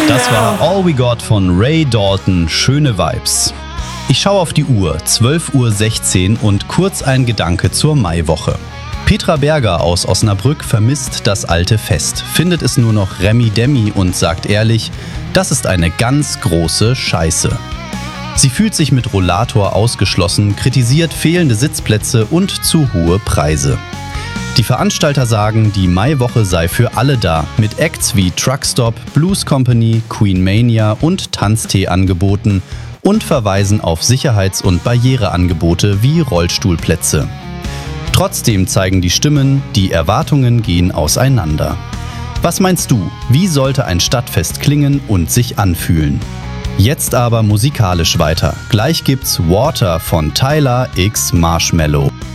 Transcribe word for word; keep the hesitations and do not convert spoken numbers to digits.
Das war All We Got von Ray Dalton, schöne Vibes. Ich schaue auf die Uhr, zwölf Uhr sechzehn und kurz ein Gedanke zur Maiwoche. Petra Berger aus Osnabrück vermisst das alte Fest, findet es nur noch Remi-Demi und sagt ehrlich, das ist eine ganz große Scheiße. Sie fühlt sich mit Rollator ausgeschlossen, kritisiert fehlende Sitzplätze und zu hohe Preise. Die Veranstalter sagen, die Maiwoche sei für alle da, mit Acts wie Truckstop, Blues Company, Queen Mania und Tanztee-Angeboten und verweisen auf Sicherheits- und Barriereangebote wie Rollstuhlplätze. Trotzdem zeigen die Stimmen, die Erwartungen gehen auseinander. Was meinst du, wie sollte ein Stadtfest klingen und sich anfühlen? Jetzt aber musikalisch weiter. Gleich gibt's Water von Tyler x Marshmello.